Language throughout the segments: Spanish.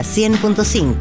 100.5.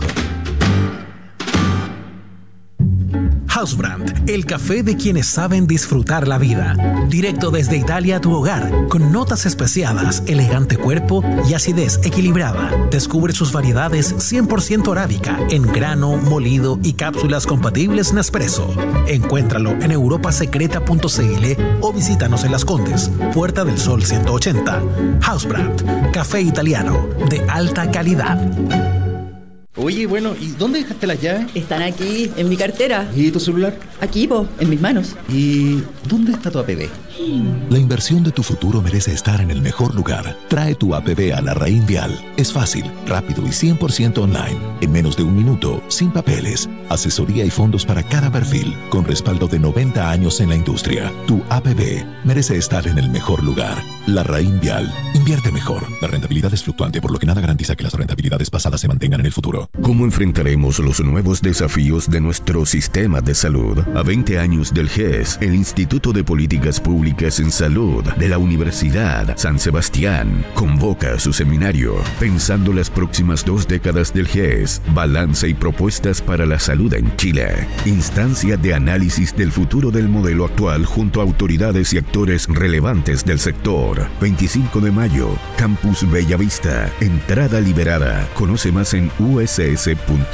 Housebrand, el café de quienes saben disfrutar la vida. Directo desde Italia a tu hogar, con notas especiadas, elegante cuerpo y acidez equilibrada. Descubre sus variedades 100% arábica, en grano, molido y cápsulas compatibles Nespresso. Encuéntralo en europasecreta.cl o visítanos en Las Condes, Puerta del Sol 180. Housebrand, café italiano de alta calidad. Oye, bueno, ¿y dónde dejaste las llaves? Están aquí, en mi cartera. ¿Y tu celular? Aquí, en mis manos. ¿Y dónde está tu APB? La inversión de tu futuro merece estar en el mejor lugar. Trae tu APB a Larraín Vial. Es fácil, rápido y 100% online. En menos de un minuto, sin papeles. Asesoría y fondos para cada perfil, con respaldo de 90 años en la industria. Tu APB merece estar en el mejor lugar. Larraín Vial. Invierte mejor. La rentabilidad es fluctuante, por lo que nada garantiza que las rentabilidades pasadas se mantengan en el futuro. ¿Cómo enfrentaremos los nuevos desafíos de nuestro sistema de salud? A 20 años del GES, el Instituto de Políticas Públicas en Salud de la Universidad San Sebastián convoca su seminario Pensando las próximas 2 décadas del GES, balance y propuestas para la salud en Chile. Instancia de análisis del futuro del modelo actual junto a autoridades y actores relevantes del sector. 25 de mayo, Campus Bellavista. Entrada liberada. Conoce más en uss.cl.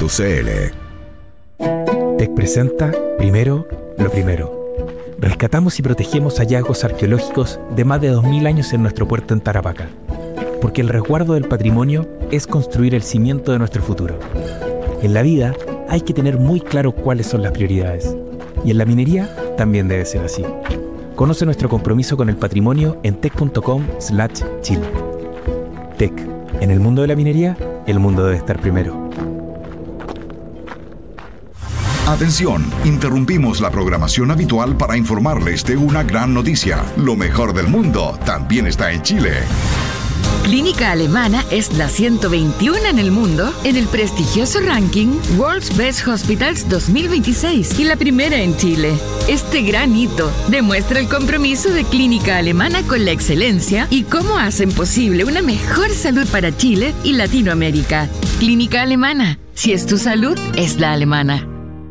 TEC presenta Primero, lo primero. Rescatamos y protegemos hallazgos arqueológicos de más de 2000 años en nuestro puerto en Tarapacá. Porque el resguardo del patrimonio es construir el cimiento de nuestro futuro. En la vida hay que tener muy claro cuáles son las prioridades. Y en la minería también debe ser así. Conoce nuestro compromiso con el patrimonio en tec.com/Chile. TEC. En el mundo de la minería, el mundo debe estar primero. Atención, interrumpimos la programación habitual para informarles de una gran noticia. Lo mejor del mundo también está en Chile. Clínica Alemana es la 121 en el mundo en el prestigioso ranking World's Best Hospitals 2026 y la primera en Chile. Este gran hito demuestra el compromiso de Clínica Alemana con la excelencia y cómo hacen posible una mejor salud para Chile y Latinoamérica. Clínica Alemana, si es tu salud, es la alemana.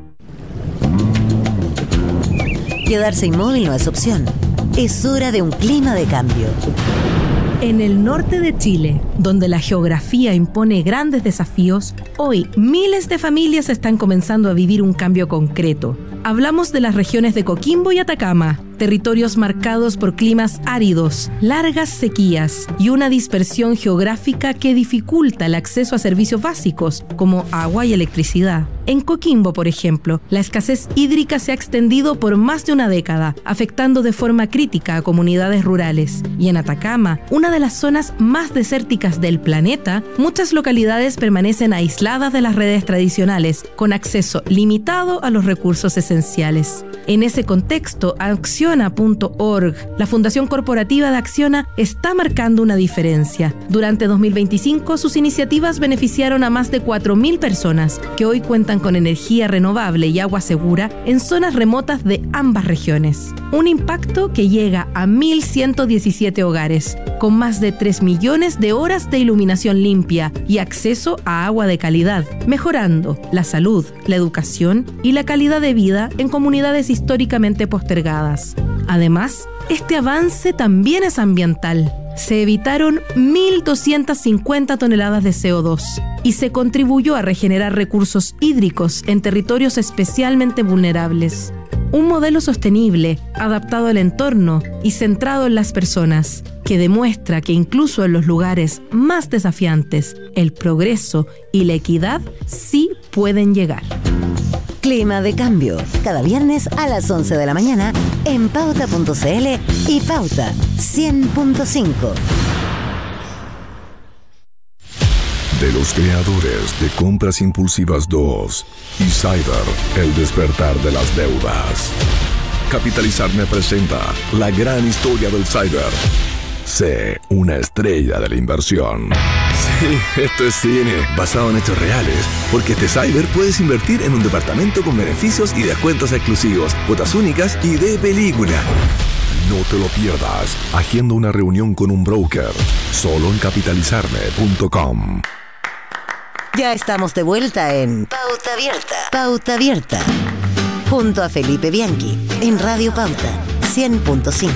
Quedarse inmóvil no es opción. Es hora de un clima de cambio. En el norte de Chile, donde la geografía impone grandes desafíos, hoy miles de familias están comenzando a vivir un cambio concreto. Hablamos de las regiones de Coquimbo y Atacama, territorios marcados por climas áridos, largas sequías y una dispersión geográfica que dificulta el acceso a servicios básicos como agua y electricidad. En Coquimbo, por ejemplo, la escasez hídrica se ha extendido por más de una década, afectando de forma crítica a comunidades rurales. Y en Atacama, una de las zonas más desérticas del planeta, muchas localidades permanecen aisladas de las redes tradicionales, con acceso limitado a los recursos esenciales. En ese contexto, Acciona.org, la fundación corporativa de Acciona, está marcando una diferencia. Durante 2025, sus iniciativas beneficiaron a más de 4.000 personas, que hoy cuentan con energía renovable y agua segura en zonas remotas de ambas regiones. Un impacto que llega a 1.117 hogares, con más de 3 millones de horas de iluminación limpia y acceso a agua de calidad, mejorando la salud, la educación y la calidad de vida en comunidades históricamente postergadas. Además, este avance también es ambiental. Se evitaron 1.250 toneladas de CO2 y se contribuyó a regenerar recursos hídricos en territorios especialmente vulnerables. Un modelo sostenible, adaptado al entorno y centrado en las personas, que demuestra que incluso en los lugares más desafiantes, el progreso y la equidad sí pueden llegar. Clima de cambio, cada viernes a las 11 de la mañana en Pauta.cl y Pauta 100.5. De los creadores de Compras Impulsivas 2 y Cyber, el despertar de las deudas. Capitalizarme presenta la gran historia del Cyber. Sé una estrella de la inversión. Sí, esto es cine, basado en hechos reales. Porque este Cyber puedes invertir en un departamento con beneficios y descuentos exclusivos, cuotas únicas y de película. No te lo pierdas. Agenda una reunión con un broker. Solo en capitalizarme.com. Ya estamos de vuelta en Pauta Abierta. Pauta Abierta. Junto a Felipe Bianchi en Radio Pauta 100.5.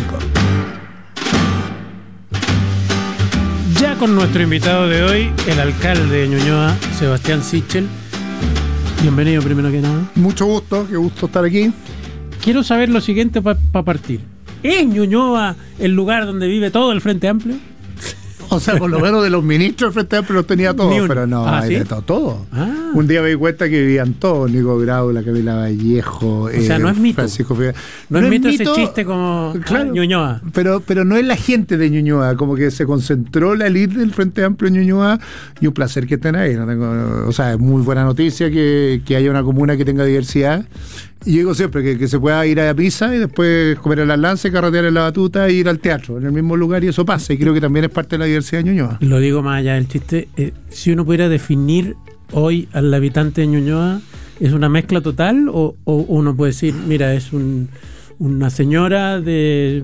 Ya con nuestro invitado de hoy, el alcalde de Ñuñoa, Sebastián Sichel. Bienvenido primero que nada. Mucho gusto, qué gusto estar aquí. Quiero saber lo siguiente para partir. ¿Es Ñuñoa el lugar donde vive todo el Frente Amplio? O sea, por lo menos de los ministros del Frente Amplio los tenía todos, pero no, hay de todo. Un día me di cuenta que vivían todos, Nico Grau, la Camila Vallejo, o sea, no es mito. Francisco Figueroa. No es mito ese chiste como claro, Ñuñoa. Pero no es la gente de Ñuñoa, como que se concentró la elite del Frente Amplio en Ñuñoa, y un placer que estén ahí. O sea, es muy buena noticia que haya una comuna que tenga diversidad. Y yo digo siempre que se pueda ir a Pisa y después comer el lance, carretear en la batuta e ir al teatro en el mismo lugar, y eso pasa, y creo que también es parte de la diversidad de Ñuñoa. Lo digo más allá del chiste, si uno pudiera definir hoy al habitante de Ñuñoa, ¿es una mezcla total o uno puede decir, mira, es una señora de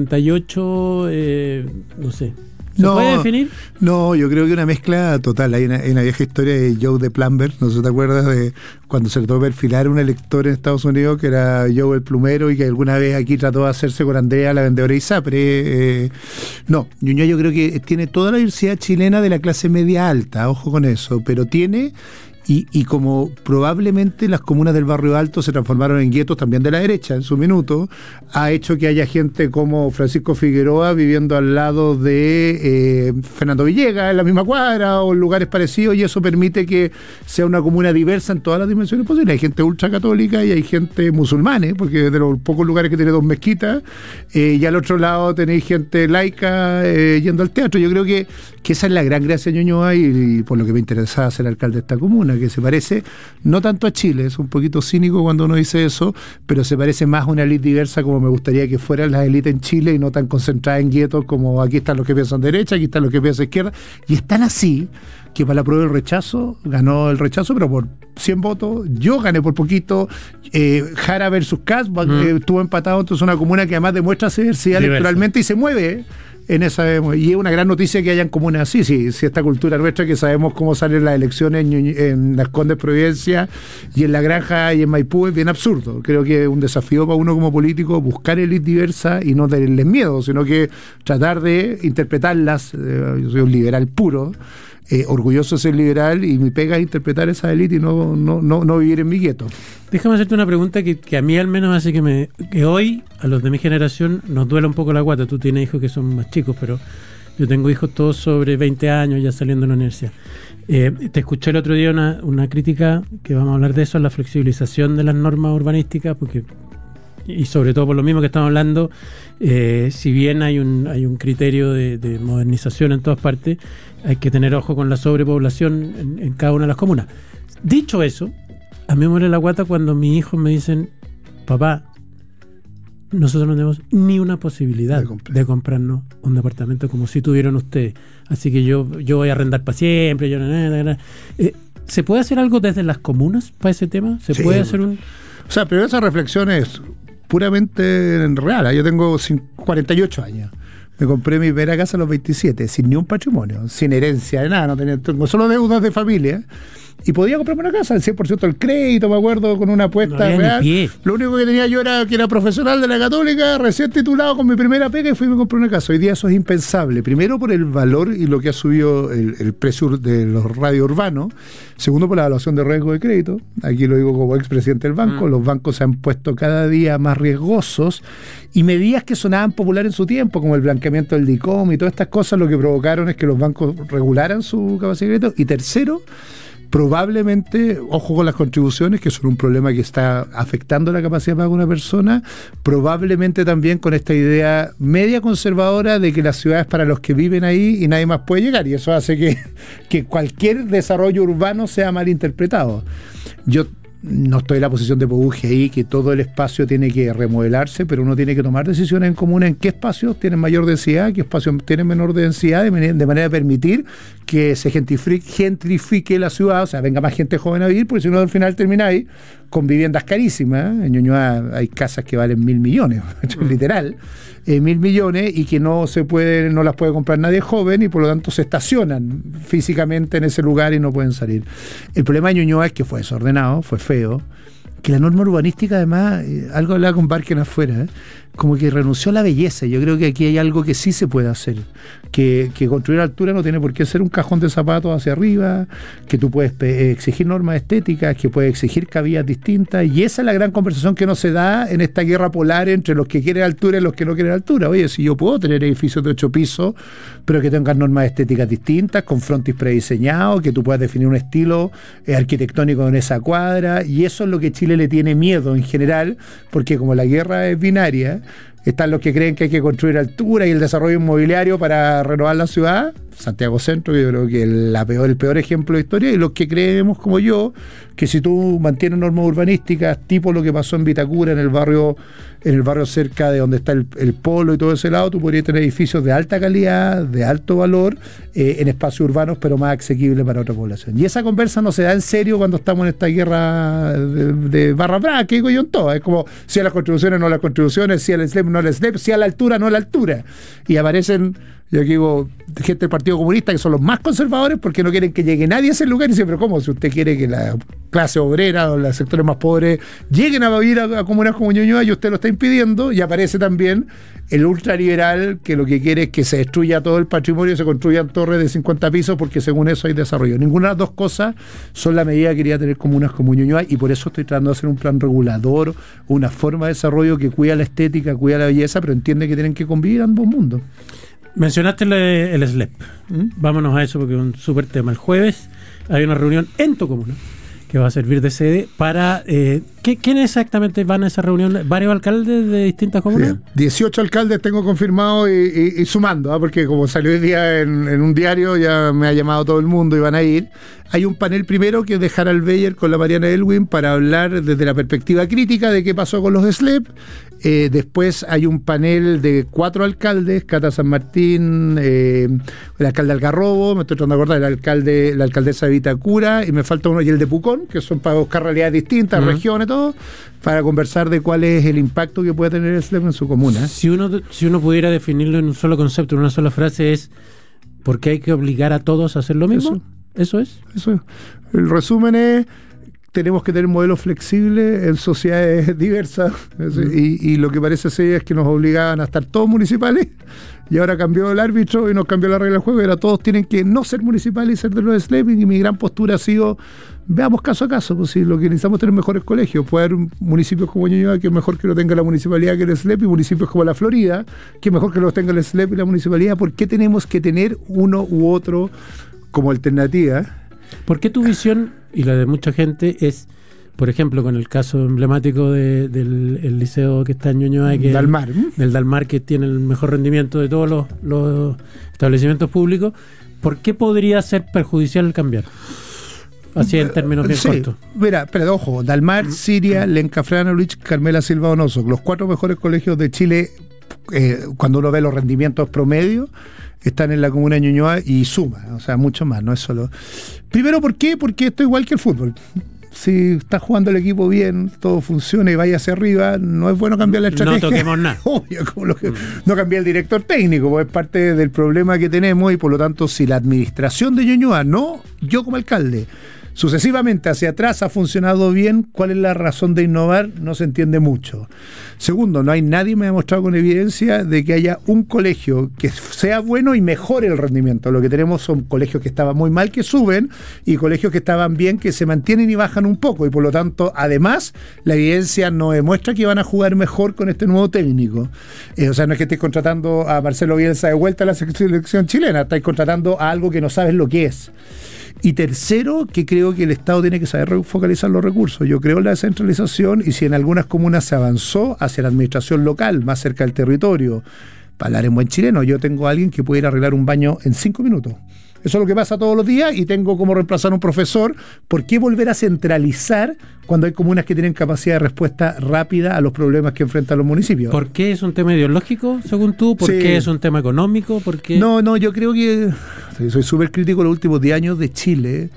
58, no sé? ¿Se puede definir? No, yo creo que una mezcla total. Hay una vieja historia de Joe de Plumber, no sé si te acuerdas de cuando se trató de perfilar un elector en Estados Unidos que era Joe el plumero y que alguna vez aquí trató de hacerse con Andrea, la vendedora de ISAPRE. No, Ñuñoa yo creo que tiene toda la diversidad chilena de la clase media alta, ojo con eso, pero tiene... Y como probablemente las comunas del barrio alto se transformaron en guetos también de la derecha en su minuto, ha hecho que haya gente como Francisco Figueroa viviendo al lado de Fernando Villegas en la misma cuadra o en lugares parecidos, y eso permite que sea una comuna diversa en todas las dimensiones posibles. Hay gente ultracatólica y hay gente musulmana, porque de los pocos lugares que tiene 2 mezquitas, y al otro lado tenéis gente laica yendo al teatro. Yo creo que esa es la gran gracia de Ñuñoa y por lo que me interesaba ser alcalde de esta comuna, que se parece no tanto a Chile, es un poquito cínico cuando uno dice eso, pero se parece más a una élite diversa como me gustaría que fueran las élites en Chile y no tan concentradas en guetos como aquí están los que piensan derecha, aquí están los que piensan izquierda, y están así que para la prueba del rechazo, ganó el rechazo, pero por 100 votos, yo gané por poquito, Jara versus Kass estuvo empatado, entonces una comuna que además demuestra diversidad electoralmente y se mueve, en esa, y es una gran noticia que hayan comunas así, si esta cultura nuestra que sabemos cómo salen las elecciones en Las Condes, Providencia y en La Granja y en Maipú es bien absurdo. Creo que es un desafío para uno como político buscar élite diversa y no tenerles miedo, sino que tratar de interpretarlas. Yo soy un liberal puro, orgulloso de ser liberal, y mi pega es interpretar esa élite y no vivir en mi gueto. Déjame hacerte una pregunta que a mí al menos hace que hoy, a los de mi generación, nos duela un poco la guata. Tú tienes hijos que son más chicos, pero yo tengo hijos todos sobre 20 años ya saliendo de la universidad. Te escuché el otro día una crítica, que vamos a hablar de eso, la flexibilización de las normas urbanísticas, porque y sobre todo por lo mismo que estamos hablando, si bien hay un criterio de modernización en todas partes, hay que tener ojo con la sobrepoblación en cada una de las comunas. Dicho eso, a mí me muere la guata cuando mis hijos me dicen, papá, nosotros no tenemos ni una posibilidad de comprarnos un departamento como si tuvieron ustedes, así que yo voy a arrendar para siempre. ¿Se puede hacer algo desde las comunas para ese tema? ¿Se puede hacer un...? O sea, pero esa reflexión es puramente real. Yo tengo 48 años. Me compré mi primera casa a los 27, sin ni un patrimonio, sin herencia de nada, tengo solo deudas de familia. Y podía comprarme una casa al 100% del crédito, me acuerdo, con una apuesta real. Lo único que tenía yo era que era profesional de la Católica, recién titulado con mi primera pega, y fui y me compré una casa. Hoy día eso es impensable. Primero por el valor y lo que ha subido el precio de los radios urbanos. Segundo por la evaluación de riesgo de crédito. Aquí lo digo como expresidente del banco. Los bancos se han puesto cada día más riesgosos, y medidas que sonaban populares en su tiempo, como el blanqueamiento del DICOM y todas estas cosas, lo que provocaron es que los bancos regularan su capacidad de crédito. Y tercero, probablemente, ojo con las contribuciones, que son un problema que está afectando la capacidad de pago de una persona, probablemente también con esta idea media conservadora de que la ciudad es para los que viven ahí y nadie más puede llegar, y eso hace que cualquier desarrollo urbano sea mal interpretado. Yo no estoy en la posición de Pouge ahí, que todo el espacio tiene que remodelarse, pero uno tiene que tomar decisiones en común en qué espacios tienen mayor densidad, qué espacios tienen menor densidad, de manera a permitir que se gentrifique la ciudad, o sea, venga más gente joven a vivir, porque si no al final termináis con viviendas carísimas. En Ñuñoa hay casas que valen 1.000 millones, literal, 1.000 millones, y que no las puede comprar nadie joven, y por lo tanto se estacionan físicamente en ese lugar y no pueden salir. El problema de Ñuñoa es que fue desordenado, fue feo, que la norma urbanística además, algo hablaba con Barken afuera, como que renunció a la belleza. Yo creo que aquí hay algo que sí se puede hacer, que construir a altura no tiene por qué ser un cajón de zapatos hacia arriba, que tú puedes exigir normas estéticas, que puedes exigir cabidas distintas, y esa es la gran conversación que no se da en esta guerra polar entre los que quieren altura y los que no quieren altura. Oye, si yo puedo tener edificios de 8 pisos, pero que tengan normas estéticas distintas, con frontis prediseñados, que tú puedas definir un estilo arquitectónico en esa cuadra, y eso es lo que Chile le tiene miedo en general, porque como la guerra es binaria, están los que creen que hay que construir altura y el desarrollo inmobiliario para renovar la ciudad, Santiago Centro, que yo creo que el peor ejemplo de historia, y los que creemos como yo, que si tú mantienes normas urbanísticas, tipo lo que pasó en Vitacura, en el barrio cerca de donde está el polo y todo ese lado, tú podrías tener edificios de alta calidad, de alto valor, en espacios urbanos, pero más asequibles para otra población. Y esa conversa no se da en serio cuando estamos en esta guerra de barra brava, que digo yo en todo. Es como si a las contribuciones no las contribuciones, si al SLEP no al SLEP, si a la altura no a la altura. Y aparecen, yo aquí digo, gente del Partido Comunista que son los más conservadores porque no quieren que llegue nadie a ese lugar, y dicen, pero ¿cómo? Si usted quiere que la clase obrera o los sectores más pobres lleguen a vivir a comunas como Ñuñoa, y usted lo está impidiendo. Y aparece también el ultraliberal que lo que quiere es que se destruya todo el patrimonio y se construyan torres de 50 pisos porque según eso hay desarrollo. Ninguna de las dos cosas son la medida que quería tener comunas como Ñuñoa, y por eso estoy tratando de hacer un plan regulador, una forma de desarrollo que cuida la estética, cuida la belleza, pero entiende que tienen que convivir ambos mundos. Mencionaste el SLEP. Vámonos a eso porque es un súper tema. El jueves hay una reunión en tu comuna que va a servir de sede para... ¿Quiénes exactamente van a esa reunión? ¿Varios alcaldes de distintas comunas? Sí, 18 alcaldes tengo confirmados y sumando, porque como salió hoy día en un diario, ya me ha llamado todo el mundo y van a ir. Hay un panel primero que es de Harald Beyer con la Mariana Elwin para hablar desde la perspectiva crítica de qué pasó con los SLEP. Después hay un panel de 4 alcaldes, Cata San Martín, el alcalde de Algarrobo, me estoy tratando de acordar, la alcaldesa de Vitacura, y me falta uno, y el de Pucón, que son para buscar realidades distintas, regiones, todo, para conversar de cuál es el impacto que puede tener el SLEP en su comuna. Si uno pudiera definirlo en un solo concepto, en una sola frase, es ¿por qué hay que obligar a todos a hacer lo mismo? Eso es. El resumen es: tenemos que tener modelos flexibles en sociedades diversas, y lo que parece ser es que nos obligaban a estar todos municipales, y ahora cambió el árbitro y nos cambió la regla del juego, y ahora todos tienen que no ser municipales y ser de los SLEP, y mi gran postura ha sido, veamos caso a caso, pues si lo que necesitamos es tener mejores colegios. Puede haber municipios como Ñuñoa que es mejor que lo tenga la municipalidad que el SLEP, y municipios como la Florida que es mejor que lo tenga el SLEP y la municipalidad. ¿Por qué tenemos que tener uno u otro como alternativa? ¿Por qué tu visión y la de mucha gente es, por ejemplo, con el caso emblemático del liceo que está en Ñuñoa, del Dalmar, que tiene el mejor rendimiento de todos los establecimientos públicos, ¿por qué podría ser perjudicial el cambiar? Así en términos bien cortos. Mira, pero ojo, Dalmar, Siria, Lenca Franovich, Carmela Silva Donoso, los 4 mejores colegios de Chile, cuando uno ve los rendimientos promedios, están en la comuna de Ñuñoa, y suma, o sea, mucho más, no es solo... Primero, ¿por qué? Porque esto es igual que el fútbol. Si está jugando el equipo bien, todo funciona y vaya hacia arriba, no es bueno cambiar la estrategia. No toquemos nada. Obvio, no cambiar el director técnico, porque es parte del problema que tenemos, y por lo tanto, si la administración de Ñuñoa, no yo como alcalde, sucesivamente hacia atrás ha funcionado bien, ¿cuál es la razón de innovar? No se entiende mucho. Segundo, no hay nadie me ha demostrado con evidencia de que haya un colegio que sea bueno y mejore el rendimiento. Lo que tenemos son colegios que estaban muy mal, que suben, y colegios que estaban bien, que se mantienen y bajan un poco, y por lo tanto, además, la evidencia no demuestra que van a jugar mejor con este nuevo técnico. O sea, no es que estéis contratando a Marcelo Bielsa de vuelta a la selección chilena, estáis contratando a algo que no sabes lo que es. Y tercero, que creo que el Estado tiene que saber focalizar los recursos. Yo creo en la descentralización, y si en algunas comunas se avanzó hacia la administración local, más cerca del territorio, para hablar en buen chileno, yo tengo a alguien que puede ir a arreglar un baño en 5 minutos. Eso es lo que pasa todos los días y tengo como reemplazar a un profesor. ¿Por qué volver a centralizar cuando hay comunas que tienen capacidad de respuesta rápida a los problemas que enfrentan los municipios? ¿Por qué es un tema ideológico, según tú? ¿Por qué es un tema económico? ¿Por qué? No, yo creo que soy súper crítico de los últimos 10 años de Chile.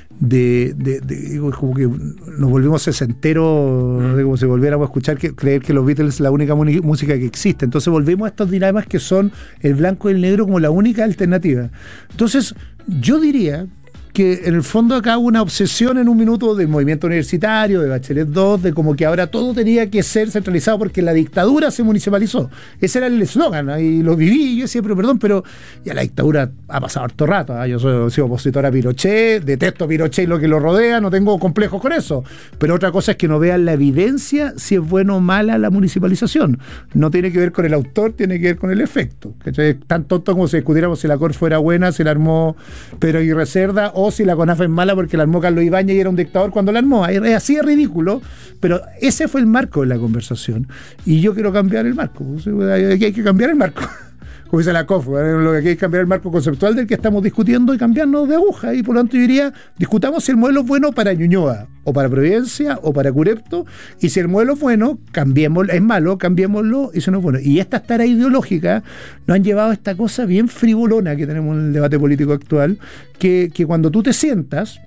Como que nos volvimos sesenteros, como si volviéramos a escuchar creer que los Beatles es la única música que existe. Entonces volvemos a estos dilemas que son el blanco y el negro como la única alternativa. Entonces yo diría que en el fondo acá hubo una obsesión en un minuto del movimiento universitario, de Bachelet 2, de como que ahora todo tenía que ser centralizado porque la dictadura se municipalizó. Ese era el eslogan, y lo viví, y yo decía, pero ya la dictadura ha pasado harto rato. Yo soy opositor a Pinochet, detesto a Pinochet y lo que lo rodea, no tengo complejos con eso. Pero otra cosa es que no vean la evidencia si es bueno o mala la municipalización. No tiene que ver con el autor, tiene que ver con el efecto. ¿Cachai? Tan tonto como si discutiéramos si la COR fuera buena, si la armó Pedro Aguirre Cerda, o si la CONAF es mala porque la armó Carlos Ibáñez y era un dictador cuando la armó. Es así de ridículo, pero ese fue el marco de la conversación. Y yo quiero cambiar el marco. Hay que cambiar el marco. Como dice la COF, lo que hay que cambiar el marco conceptual del que estamos discutiendo y cambiarnos de aguja. Y por lo tanto yo diría, discutamos si el modelo es bueno para Ñuñoa, o para Providencia, o para Curepto, y si el modelo es bueno, cambiémoslo, es malo, cambiémoslo, y si no es bueno. Y estas taras ideológicas nos han llevado a esta cosa bien frivolona que tenemos en el debate político actual, que cuando tú te sientas,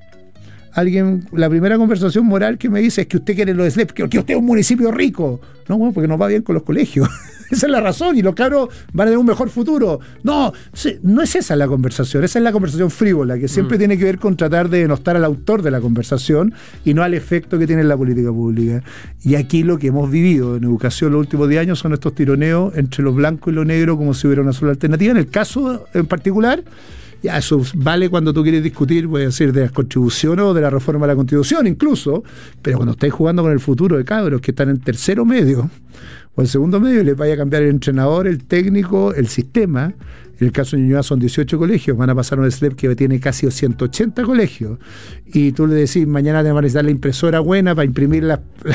la primera conversación moral que me dice es que usted quiere lo de SLEP, que usted es un municipio rico. No, bueno, porque nos va bien con los colegios. Esa es la razón, y los cabros van a tener un mejor futuro. No es esa la conversación, esa es la conversación frívola, que siempre tiene que ver con tratar de denostar al autor de la conversación y no al efecto que tiene en la política pública. Y aquí lo que hemos vivido en educación los últimos 10 años son estos tironeos entre lo blanco y lo negro, como si hubiera una sola alternativa. En el caso en particular, ya eso vale cuando tú quieres discutir, voy a decir, de las contribuciones o de la reforma de la Constitución incluso, pero cuando estáis jugando con el futuro de cabros que están en tercero medio o en segundo medio, les vaya a cambiar el entrenador, el técnico, el sistema. En el caso de Ñuñoa son 18 colegios, van a pasar a un SLEP que tiene casi 180 colegios, y tú le decís, mañana te van a necesitar la impresora buena para imprimir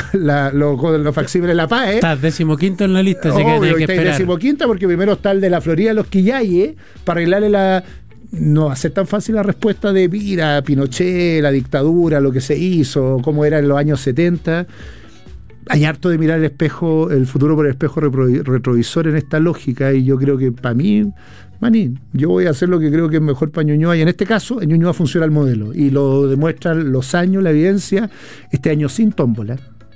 los facsímiles de la PAE. Estás 15º en la lista, así que tienes que esperar. 15º porque primero está el de la Florida de los Quillayes, para arreglarle no va a ser tan fácil la respuesta de mira, Pinochet, la dictadura, lo que se hizo, cómo era en los años 70. Hay harto de mirar el futuro por el espejo retrovisor en esta lógica, y yo creo que para mí, yo voy a hacer lo que creo que es mejor para Ñuñoa, y en este caso en Ñuñoa funciona el modelo, y lo demuestran los años, la evidencia. Este año sin tómbola.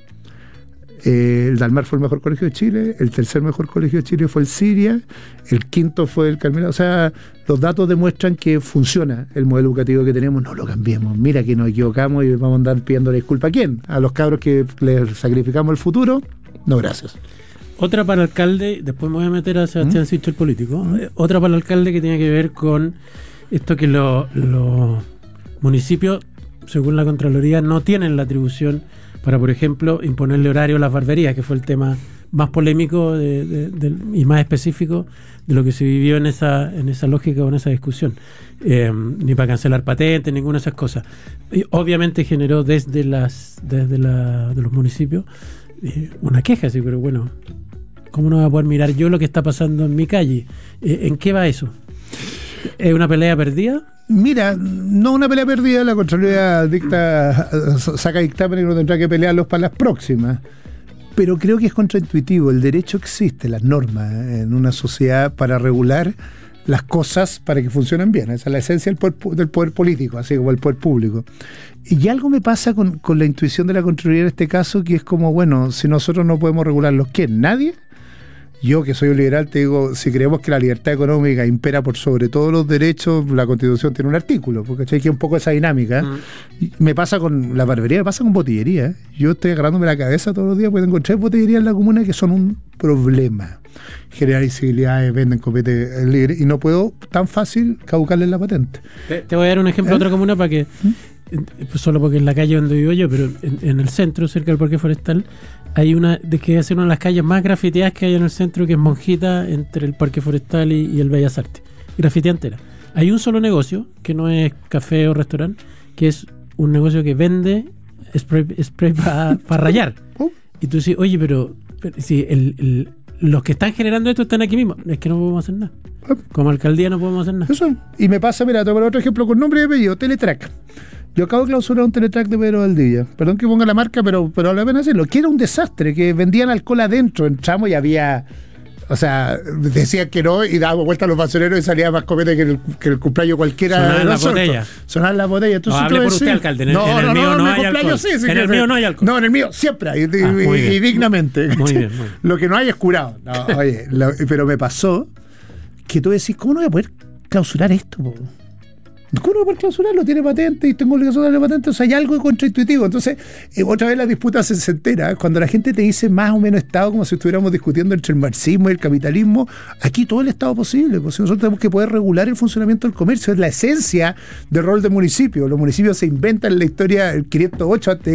El Dalmar fue el mejor colegio de Chile, el tercer mejor colegio de Chile fue el Siria, el quinto fue el Carmela. O sea, los datos demuestran que funciona el modelo educativo que tenemos. No lo cambiemos. Mira que nos equivocamos y vamos a andar pidiendo disculpa. ¿A quién? ¿A los cabros que les sacrificamos el futuro? No, gracias. Otra para el alcalde, después me voy a meter a Sebastián Sicho, el político. Otra para el alcalde que tiene que ver con esto que los municipios, según la Contraloría, no tienen la atribución para, por ejemplo, imponerle horario a las barberías, que fue el tema más polémico y más específico de lo que se vivió en esa lógica o en esa discusión. Ni para cancelar patentes, ninguna de esas cosas. Y obviamente generó desde los municipios una queja, sí, pero bueno, ¿cómo no va a poder mirar yo lo que está pasando en mi calle? ¿En qué va eso? ¿Es una pelea perdida? Mira, no una pelea perdida, la Contraloría saca dictámenes y no tendrá que pelearlos para las próximas. Pero creo que es contraintuitivo. El derecho existe, las normas en una sociedad para regular las cosas para que funcionen bien. Esa es la esencia del poder político, así como el poder público. Y algo me pasa con la intuición de la Contraloría en este caso, que es como, bueno, si nosotros no podemos regularlos, ¿quién? ¿Nadie? Yo, que soy un liberal, te digo, si creemos que la libertad económica impera por sobre todos los derechos, la Constitución tiene un artículo, porque hay que un poco esa dinámica. Me pasa con la barbería, me pasa con botillería. Yo estoy agarrándome la cabeza todos los días porque tengo 3 botillerías en la comuna que son un problema. Generar incivilidades, venden copete libre, y no puedo tan fácil caducarles la patente. Te voy a dar un ejemplo de otra comuna para que, solo porque es la calle donde vivo yo, pero en el centro, cerca del Parque Forestal, hay una de las calles más grafiteadas que hay en el centro, que es Monjita, entre el Parque Forestal y el Bellas Artes. Grafitea entera. Hay un solo negocio, que no es café o restaurante, que es un negocio que vende spray para rayar. Y tú dices, oye, pero si los que están generando esto están aquí mismo. Es que no podemos hacer nada. Como alcaldía no podemos hacer nada. Eso. Y me pasa, mira, te voy a poner otro ejemplo con nombre y apellido, Teletrack. Yo acabo de clausurar un Teletrack de Pedro Valdivia. Perdón que ponga la marca, pero vale la pena decirlo. Que era un desastre, que vendían alcohol adentro. Entramos y había... O sea, decían que no y dábamos vuelta a los basureros y salía más cometa que el cumpleaños cualquiera. Sonaban las botellas. Sonaban las botellas. Entonces, no, hable por usted, alcalde. En el mío no hay alcohol. En el mío no hay alcohol. No, en el mío siempre hay. Y dignamente. Muy bien. Lo que no hay es curado. No, oye, pero me pasó que tú decís, ¿cómo no voy a poder clausurar esto, po? ¿Cómo no voy a poder clausurarlo? Tiene patente y tengo obligación de darle patente. O sea, hay algo contraintuitivo. Entonces, otra vez la disputa se entera. Cuando la gente te dice más o menos Estado, como si estuviéramos discutiendo entre el marxismo y el capitalismo, aquí todo el Estado posible. Pues nosotros tenemos que poder regular el funcionamiento del comercio. Es la esencia del rol del municipio. Los municipios se inventan en la historia el 508 a.C.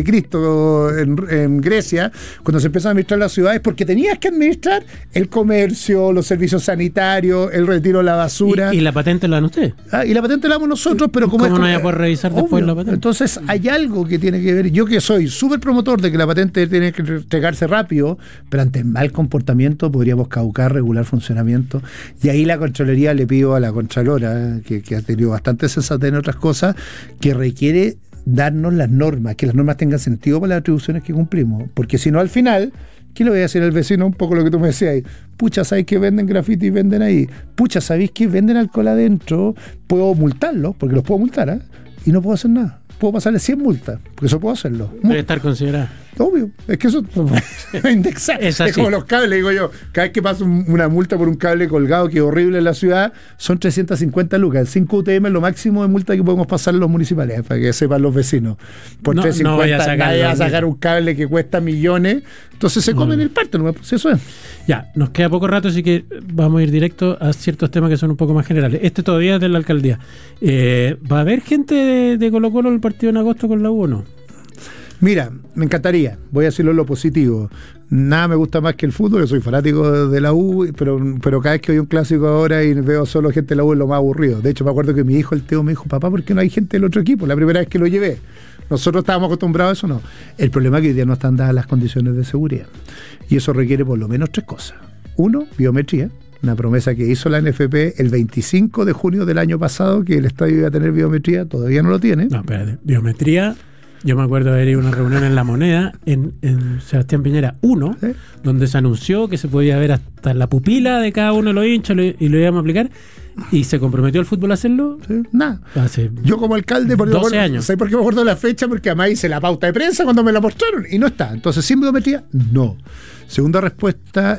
en Grecia, cuando se empiezan a administrar las ciudades, porque tenías que administrar el comercio, los servicios sanitarios, el retiro de la basura. ¿Y la patente la dan ustedes? Y la patente la damos nosotros. Pero como ¿cómo no vaya a poder revisar después la patente? Entonces hay algo que tiene que ver. Yo que soy súper promotor de que la patente tiene que entregarse rápido, pero ante mal comportamiento podríamos caducar, regular funcionamiento. Y ahí la Contraloría le pido a la Contralora, que ha tenido bastante sensatez en otras cosas, que requiere darnos las normas, que las normas tengan sentido para las atribuciones que cumplimos. Porque si no, al final... ¿Qué le voy a decir al vecino? Un poco lo que tú me decías ahí. Pucha, ¿sabéis que venden grafiti y venden ahí? Pucha, ¿sabéis que venden alcohol adentro? Puedo multarlos, porque los puedo multar, ¿eh? Y no puedo hacer nada. Puedo pasarle 100 multas, porque eso puedo hacerlo. Debe estar considerado. Obvio, es que eso es indexar. Es como los cables, digo yo. Cada vez que paso una multa por un cable colgado que es horrible en la ciudad, son 350 lucas. El 5 UTM es lo máximo de multa que podemos pasar los municipales, para que sepan los vecinos. Por 350 nadie va a sacar un cable que cuesta millones, entonces se comen el parte, ¿no? Pues eso es. Ya, nos queda poco rato, así que vamos a ir directo a ciertos temas que son un poco más generales. Este todavía es de la alcaldía. ¿Va a haber gente de Colo-Colo en el partido en agosto con la U o no? Mira, me encantaría, voy a decirlo en lo positivo. Nada me gusta más que el fútbol, yo soy fanático de la U, pero cada vez que hay un clásico ahora y veo solo gente de la U es lo más aburrido. De hecho, me acuerdo que mi hijo, el Teo, me dijo, papá, ¿por qué no hay gente del otro equipo? La primera vez que lo llevé. Nosotros estábamos acostumbrados a eso, no. El problema es que hoy día no están dadas las condiciones de seguridad. Y eso requiere por lo menos 3 cosas. 1, biometría. Una promesa que hizo la NFP el 25 de junio del año pasado, que el estadio iba a tener biometría, todavía no lo tiene. No, espérate, biometría... Yo me acuerdo de haber ido a una reunión en La Moneda, en Sebastián Piñera 1, ¿sí? Donde se anunció que se podía ver hasta la pupila de cada uno de los hinchas y lo íbamos a aplicar. ¿Y se comprometió el fútbol a hacerlo? Sí, nada. Yo como alcalde... 12 años. ¿Sabes por qué me acuerdo de la fecha? Porque además hice la pauta de prensa cuando me la mostraron y no está. Entonces, ¿sin biometría? No. Segunda respuesta,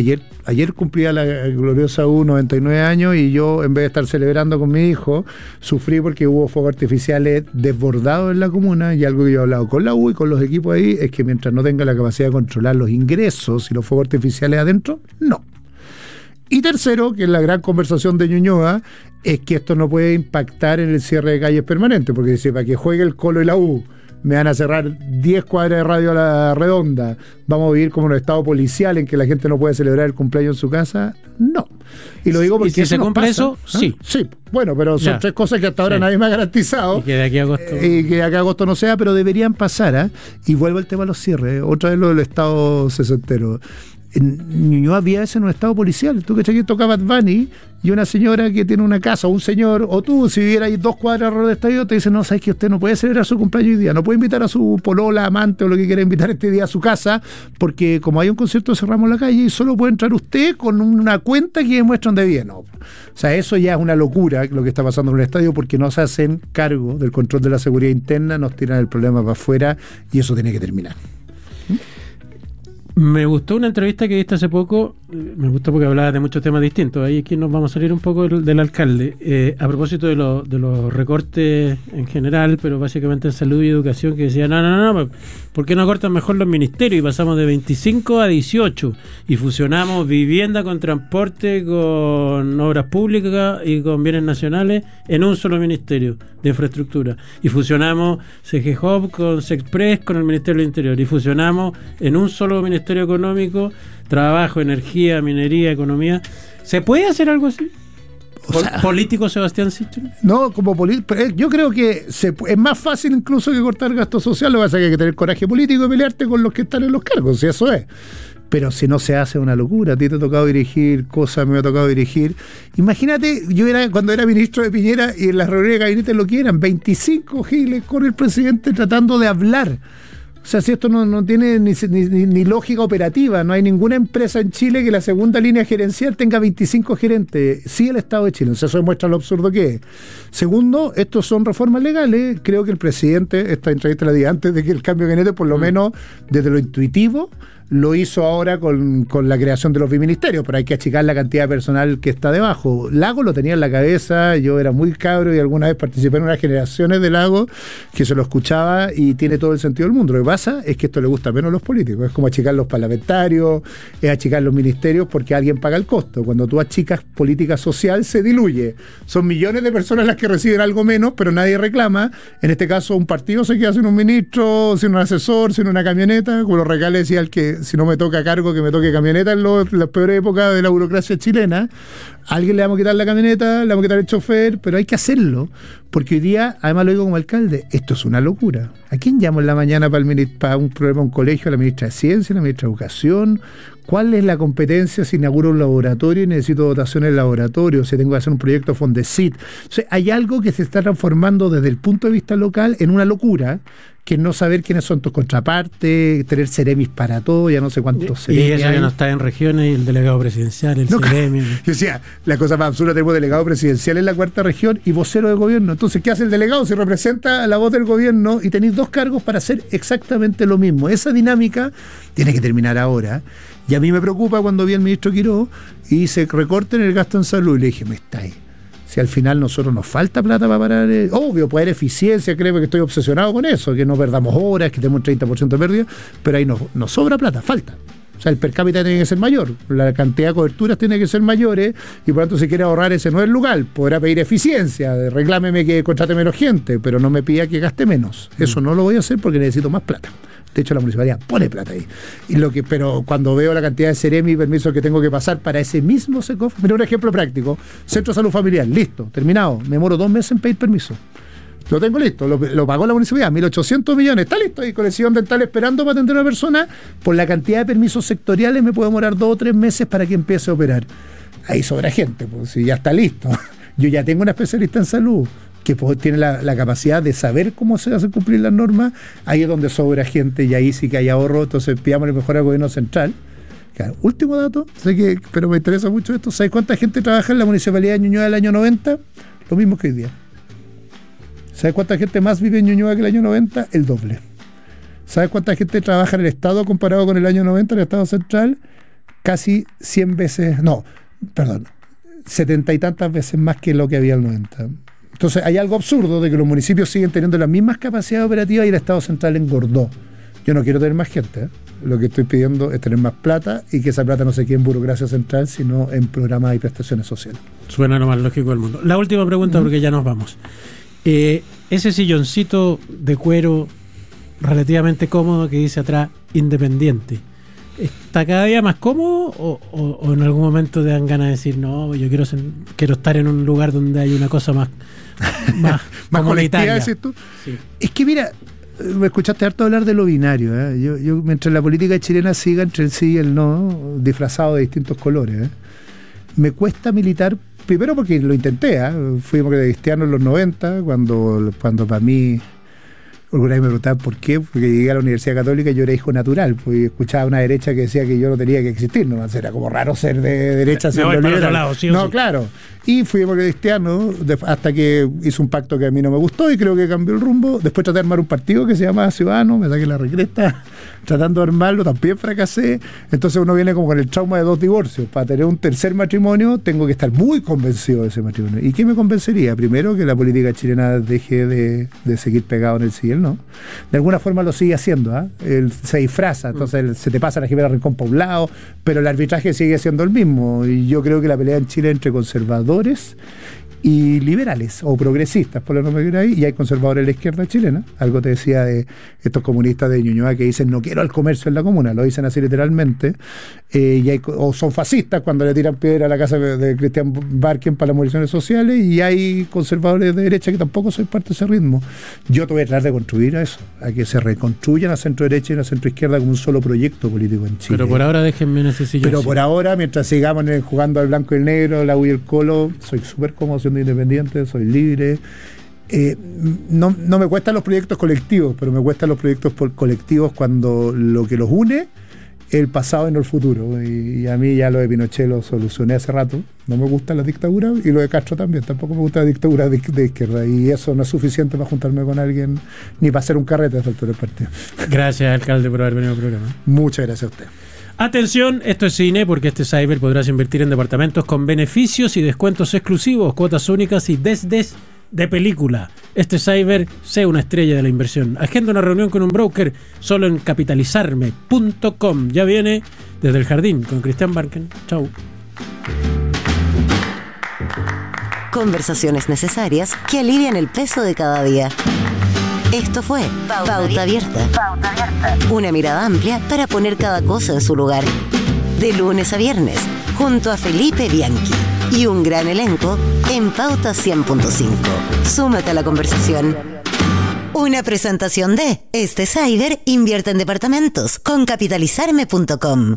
ayer cumplía la gloriosa U 99 años y yo, en vez de estar celebrando con mi hijo, sufrí porque hubo fuegos artificiales desbordados en la comuna, y algo que yo he hablado con la U y con los equipos ahí es que mientras no tenga la capacidad de controlar los ingresos y los fuegos artificiales adentro, no. Y tercero, que es la gran conversación de Ñuñoa, es que esto no puede impactar en el cierre de calles permanente, porque dice, para que juegue el Colo y la U, me van a cerrar 10 cuadras de radio a la redonda, vamos a vivir como en un estado policial en que la gente no puede celebrar el cumpleaños en su casa. No. Y lo digo porque ¿y si se cumple eso? Sí. Sí. Bueno, pero son 3 cosas que hasta ahora nadie me ha garantizado. Y que de aquí a agosto. Y que de aquí a agosto no sea, pero deberían pasar. Y vuelvo al tema de los cierres. Otra vez lo del estado sesentero. En Ñuñoa había ese en un estado policial. Tú que tocaba Bad Bunny y una señora que tiene una casa, o un señor, o tú, si viviera ahí 2 cuadras alrededor del estadio, te dicen, no, sabes que usted no puede celebrar su cumpleaños hoy día, no puede invitar a su polola, amante o lo que quiera invitar este día a su casa, porque como hay un concierto cerramos la calle y solo puede entrar usted con una cuenta que demuestra dónde viene. No. O sea, eso ya es una locura lo que está pasando en el estadio, porque no se hacen cargo del control de la seguridad interna, nos tiran el problema para afuera y eso tiene que terminar. Me gustó una entrevista que viste hace poco, me gustó porque hablaba de muchos temas distintos, ahí aquí nos vamos a salir un poco del alcalde, a propósito de los recortes en general, pero básicamente en salud y educación, que decía, no, ¿por qué no cortan mejor los ministerios? Y pasamos de 25 a 18, y fusionamos vivienda con transporte, con obras públicas y con bienes nacionales en un solo ministerio de infraestructura, y fusionamos CGHOP con Sexpress con el Ministerio del Interior, y fusionamos en un solo ministerio económico, trabajo, energía, minería, economía. ¿Se puede hacer algo así? ¿Político Sebastián Sichel? No, como yo creo que es más fácil incluso que cortar gasto social. Lo que pasa es que hay que tener coraje político y pelearte con los que están en los cargos, y eso es. pero si no se hace una locura. A ti te ha tocado dirigir cosas, me ha tocado dirigir. Imagínate, cuando era ministro de Piñera y en las reuniones de gabinete lo que eran, 25 giles con el presidente tratando de hablar. O sea, si esto no tiene ni lógica operativa, no hay ninguna empresa en Chile que la segunda línea gerencial tenga 25 gerentes, sí el Estado de Chile. O sea, eso demuestra lo absurdo que es. Segundo, estos son reformas legales. Creo que el presidente, esta entrevista la di antes de que el cambio de gabinete, por lo menos desde lo intuitivo, lo hizo ahora con la creación de los biministerios, pero hay que achicar la cantidad de personal que está debajo. Lago lo tenía en la cabeza, yo era muy cabro y alguna vez participé en unas generaciones de Lago que se lo escuchaba y tiene todo el sentido del mundo. Lo que pasa es que esto le gusta menos a los políticos, es como achicar los parlamentarios, es achicar los ministerios porque alguien paga el costo. Cuando tú achicas política social se diluye. Son millones de personas las que reciben algo menos, pero nadie reclama. En este caso un partido se queda sin un ministro, sin un asesor, sin una camioneta, como los regales decía el que si no me toca cargo, que me toque camioneta en las peores épocas de la burocracia chilena. A alguien le vamos a quitar la camioneta, le vamos a quitar el chofer, pero hay que hacerlo, porque hoy día, además lo digo como alcalde, esto es una locura. ¿A quién llamo en la mañana para un problema, un colegio? ¿A la ministra de Ciencia, a la ministra de Educación? ¿Cuál es la competencia si inauguro un laboratorio y necesito dotación en el laboratorio? Si tengo que hacer un proyecto Fondesit. O sea, hay algo que se está transformando desde el punto de vista local en una locura, que es no saber quiénes son tus contrapartes, tener ceremis para todo, ya no sé cuántos ceremis. Y eso ya no está en regiones, y el delegado presidencial, el ceremi. Yo decía, la cosa más absurda, tenemos delegado presidencial en la cuarta región y vocero de gobierno. Entonces, ¿qué hace el delegado? Si representa la voz del gobierno y tenéis dos cargos para hacer exactamente lo mismo. Esa dinámica tiene que terminar ahora. Y a mí me preocupa cuando vi al ministro Quiró y se recorte en el gasto en salud. Y le dije, me está ahí. Si al final nosotros nos falta plata para parar, obvio, poder eficiencia, creo que estoy obsesionado con eso, que no perdamos horas, que tenemos un 30% de pérdida, pero ahí nos sobra plata, falta. O sea, el per cápita tiene que ser mayor, la cantidad de coberturas tiene que ser mayores, y por lo tanto si quiere ahorrar ese no es el lugar, podrá pedir eficiencia, reclámeme que contrate menos gente, pero no me pida que gaste menos. Eso no lo voy a hacer porque necesito más plata. De hecho, la municipalidad pone plata ahí. Pero cuando veo la cantidad de ceremi y permisos que tengo que pasar para ese mismo SECOF, mira un ejemplo práctico. Centro de Salud Familiar, listo, terminado. Me demoro 2 meses en pedir permiso. Lo tengo listo, lo pagó la municipalidad, 1.800 millones, está listo ahí con el sillón dental esperando para atender a una persona. Por la cantidad de permisos sectoriales me puede demorar 2 o 3 meses para que empiece a operar. Ahí sobra gente, pues si ya está listo. Yo ya tengo una especialista en salud que tiene la capacidad de saber cómo se hacen cumplir las normas. Ahí es donde sobra gente y ahí sí que hay ahorro. Entonces pidamos mejor al gobierno central. Claro, último dato, pero me interesa mucho esto. ¿Sabes cuánta gente trabaja en la municipalidad de Ñuñoa del año 90? Lo mismo que hoy día. ¿Sabes cuánta gente más vive en Ñuñoa que el año 90? El doble. ¿Sabes cuánta gente trabaja en el Estado comparado con el año 90 en el Estado central? Casi 100 veces, 70 y tantas veces más que lo que había en el 90. Entonces hay algo absurdo de que los municipios siguen teniendo las mismas capacidades operativas y el Estado central engordó. Yo no quiero tener más gente, ¿eh? Lo que estoy pidiendo es tener más plata y que esa plata no se quede en burocracia central, sino en programas y prestaciones sociales. Suena lo más lógico del mundo. La última pregunta, porque ya nos vamos. Ese silloncito de cuero relativamente cómodo que dice atrás Independiente, ¿está cada día más cómodo o en algún momento te dan ganas de decir no, yo quiero estar en un lugar donde hay una cosa más comunitaria? ¿Decís tú? Sí. Es que mira, me escuchaste harto hablar de lo binario, ¿eh? Yo mientras la política chilena siga entre el sí y el no, disfrazado de distintos colores, me cuesta militar. Primero porque lo intenté, fui cristiano en los 90, cuando para mí, alguna vez me preguntaban por qué, porque llegué a la Universidad Católica y yo era hijo natural, pues escuchaba a una derecha que decía que yo no tenía que existir, no era como raro ser de derecha. Me voy para otro lado, sí o no, sí. Claro. Y fui cristiano hasta que hice un pacto que a mí no me gustó y creo que cambió el rumbo. Después traté de armar un partido que se llamaba Ciudadano, me saqué la recresta tratando de armarlo, también fracasé. Entonces uno viene como con el trauma de 2 divorcios. Para tener un tercer matrimonio tengo que estar muy convencido de ese matrimonio. ¿Y qué me convencería? Primero, que la política chilena deje de seguir pegado en el sí y el no. De alguna forma lo sigue haciendo, se disfraza, entonces se te pasa la Jimena Rincón para un lado, pero el arbitraje sigue siendo el mismo. Y yo creo que la pelea en Chile entre conservadores y liberales o progresistas, por lo menos que hay, y hay conservadores de la izquierda chilena. Algo te decía de estos comunistas de Ñuñoa que dicen no quiero al comercio en la comuna, lo dicen así literalmente, o son fascistas cuando le tiran piedra a la casa de Christian Barken para las movilizaciones sociales, y hay conservadores de derecha que tampoco soy parte de ese ritmo. Yo te voy a tratar de contribuir a eso, a que se reconstruyan la centro derecha y la centro izquierda como un solo proyecto político en Chile. Pero por ahora déjenme en ese sillón. Pero por ahora, mientras sigamos jugando al blanco y el negro, la U y el Colo, soy súper cómodo siendo independiente, soy libre. No me cuestan los proyectos colectivos, pero me cuestan los proyectos colectivos cuando lo que los une es el pasado y no el futuro. Y a mí ya lo de Pinochet lo solucioné hace rato. No me gusta la dictadura, y lo de Castro también. Tampoco me gusta la dictadura de izquierda, y eso no es suficiente para juntarme con alguien ni para hacer un carrete a esta altura del partido. Gracias, alcalde, por haber venido al programa. Muchas gracias a usted. Atención, esto es cine, porque este cyber podrás invertir en departamentos con beneficios y descuentos exclusivos, cuotas únicas y desdes de película. Este cyber, sea una estrella de la inversión. Agenda una reunión con un broker solo en capitalizarme.com. Ya viene Desde el Jardín con Christian Barken. Chau. Conversaciones necesarias que alivian el peso de cada día. Esto fue Pauta Abierta. Una mirada amplia para poner cada cosa en su lugar. De lunes a viernes, junto a Felipe Bianchi y un gran elenco en Pauta 100.5. Súmate a la conversación. Una presentación de Este Cyber invierte en departamentos con capitalizarme.com.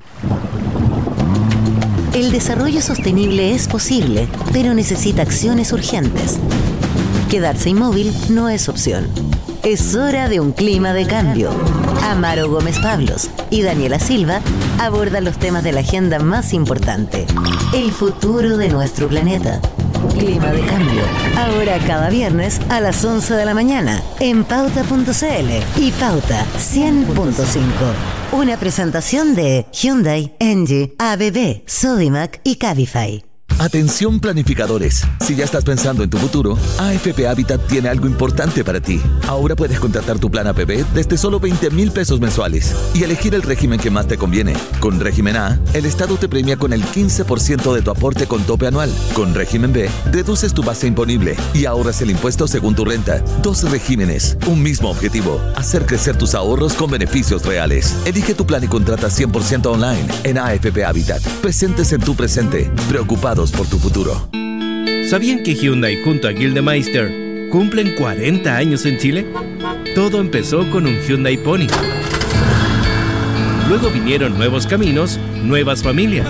El desarrollo sostenible es posible, pero necesita acciones urgentes. Quedarse inmóvil no es opción. Es hora de un clima de cambio. Amaro Gómez Pablos y Daniela Silva abordan los temas de la agenda más importante: el futuro de nuestro planeta. Clima de cambio. Ahora cada viernes a las 11 de la mañana en pauta.cl y Pauta 100.5. Una presentación de Hyundai, Engie, ABB, Sodimac y Cabify. Atención planificadores, si ya estás pensando en tu futuro, AFP Habitat tiene algo importante para ti. Ahora puedes contratar tu plan APB desde solo 20,000 pesos mensuales y elegir el régimen que más te conviene. Con régimen A, el Estado te premia con el 15% de tu aporte con tope anual. Con régimen B, reduces tu base imponible y ahorras el impuesto según tu renta. 2 regímenes, un mismo objetivo: hacer crecer tus ahorros con beneficios reales. Elige tu plan y contrata 100% online en AFP Habitat. Presentes en tu presente, preocupados por tu futuro. ¿Sabían que Hyundai junto a Gildemeister cumplen 40 años en Chile? Todo empezó con un Hyundai Pony. Luego vinieron nuevos caminos, nuevas familias,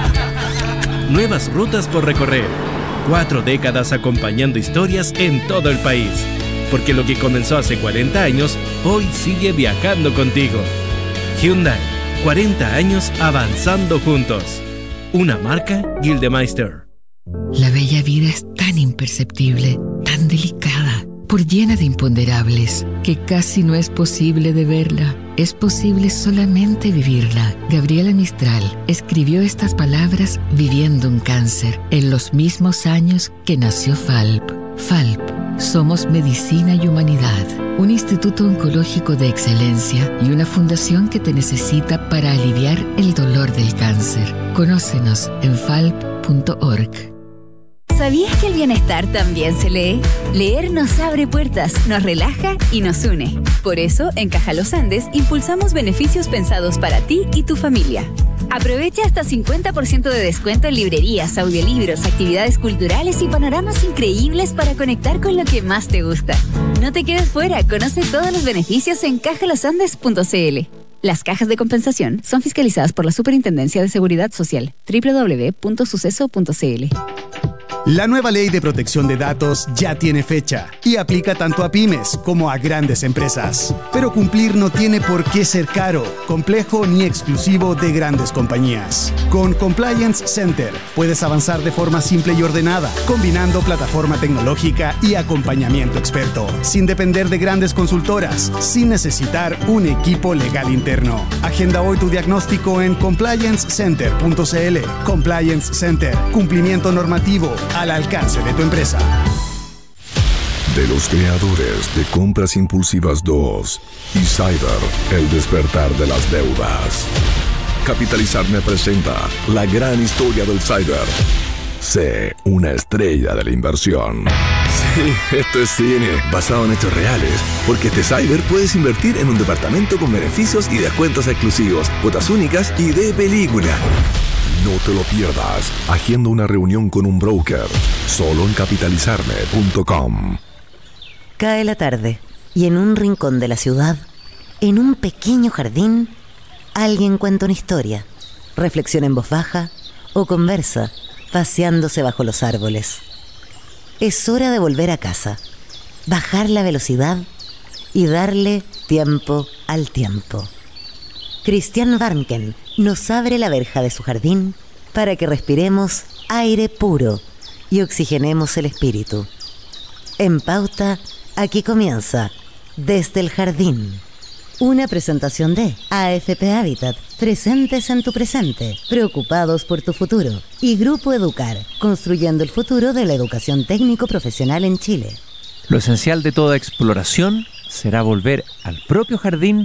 nuevas rutas por recorrer. 4 décadas acompañando historias en todo el país. Porque lo que comenzó hace 40 años, hoy sigue viajando contigo. Hyundai, 40 años avanzando juntos. Una marca Gildemeister. La bella vida es tan imperceptible, tan delicada, por llena de imponderables, que casi no es posible de verla. Es posible solamente vivirla. Gabriela Mistral escribió estas palabras viviendo un cáncer, en los mismos años que nació FALP. FALP. Somos Medicina y Humanidad, un instituto oncológico de excelencia y una fundación que te necesita para aliviar el dolor del cáncer. Conócenos en falp.org. ¿Sabías que el bienestar también se lee? Leer nos abre puertas, nos relaja y nos une. Por eso, en Caja Los Andes impulsamos beneficios pensados para ti y tu familia. Aprovecha hasta 50% de descuento en librerías, audiolibros, actividades culturales y panoramas increíbles para conectar con lo que más te gusta. No te quedes fuera, conoce todos los beneficios en cajalosandes.cl. Las cajas de compensación son fiscalizadas por la Superintendencia de Seguridad Social. www.suceso.cl. La nueva ley de protección de datos ya tiene fecha y aplica tanto a pymes como a grandes empresas. Pero cumplir no tiene por qué ser caro, complejo ni exclusivo de grandes compañías. Con Compliance Center puedes avanzar de forma simple y ordenada, combinando plataforma tecnológica y acompañamiento experto, sin depender de grandes consultoras, sin necesitar un equipo legal interno. Agenda hoy tu diagnóstico en compliancecenter.cl. Compliance Center, cumplimiento normativo al alcance de tu empresa. De los creadores de Compras Impulsivas 2 y Cyber, el despertar de las deudas. Capitalizarme presenta la gran historia del Cyber. Sé una estrella de la inversión. Sí, esto es cine, basado en hechos reales. Porque este Cyber puedes invertir en un departamento con beneficios y descuentos exclusivos, cuotas únicas y de película. No te lo pierdas. Agenda una reunión con un broker. Solo en capitalizarme.com. Cae la tarde y en un rincón de la ciudad, en un pequeño jardín, alguien cuenta una historia, reflexiona en voz baja o conversa, paseándose bajo los árboles. Es hora de volver a casa, bajar la velocidad y darle tiempo al tiempo. Christian Warnken nos abre la verja de su jardín para que respiremos aire puro y oxigenemos el espíritu. En Pauta, aquí comienza Desde el Jardín. Una presentación de AFP Habitat, presentes en tu presente, preocupados por tu futuro. Y Grupo Educar, construyendo el futuro de la educación técnico-profesional en Chile. Lo esencial de toda exploración será volver al propio jardín